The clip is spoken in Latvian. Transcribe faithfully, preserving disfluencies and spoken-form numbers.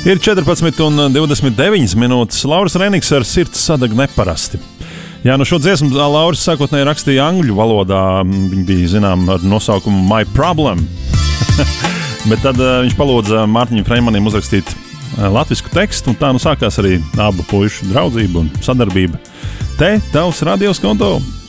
Ir četrpadsmit un divdesmit deviņas minūtes. Lauris Reniks ar Sirds sadag neparasti. Jā, nu šo dziesmu Lauris sākotnēji rakstīja angļu valodā. Viņa bija, zinām, ar nosaukumu My Problem. Bet tad uh, viņš palūdza Mārtiņam Freimanim uzrakstīt uh, latvisku tekstu, un tā nu sākās arī abu puišu draudzība un sadarbība. Te tavs radios konto.